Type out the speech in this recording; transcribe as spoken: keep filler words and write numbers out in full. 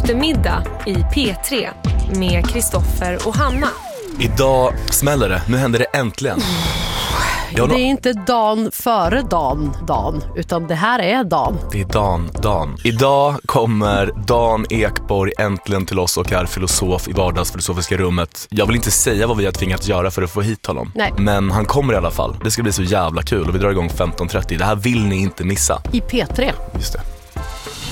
eftermiddag i P tre med Kristoffer och Hanna. Idag smäller det, nu händer det äntligen. Det är inte dagen före dagen, dagen, utan det här är dagen. Det är Dan, Dan. Idag kommer Dan Ekborg äntligen till oss och är filosof i vardagsfilosofiska rummet. Jag vill inte säga vad vi har tvingats göra för att få hit honom. Nej. Men han kommer i alla fall. Det ska bli så jävla kul och vi drar igång femton trettio. Det här vill ni inte missa. I P tre. Just det.